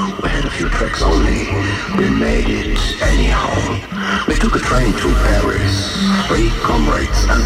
We had a few tracks only. We made it anyhow. We took a train to Paris. 3 comrades